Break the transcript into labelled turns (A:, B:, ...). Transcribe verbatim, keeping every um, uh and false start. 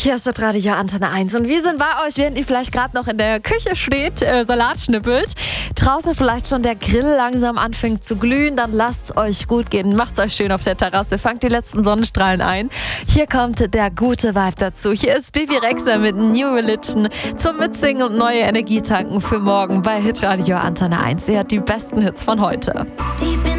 A: Hier ist das Radio Antenne eins und wir sind bei euch, während ihr vielleicht gerade noch in der Küche steht, äh, Salat schnippelt, draußen vielleicht schon der Grill langsam anfängt zu glühen, dann lasst es euch gut gehen, macht's euch schön auf der Terrasse, fangt die letzten Sonnenstrahlen ein. Hier kommt der gute Vibe dazu. Hier ist Bibi Rexha mit New Religion zum Mitsingen und neue Energie tanken für morgen bei Hitradio Antenne eins. Ihr hört die besten Hits von heute.
B: Die